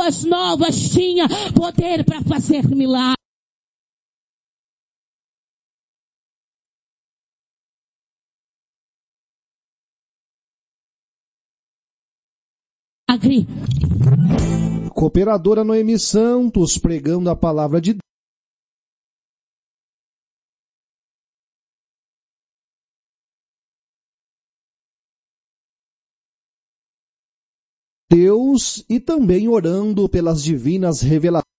Boas Novas tinha poder para fazer milagre. Cooperadora Noemi Santos, pregando a palavra de Deus e também orando pelas divinas revelações.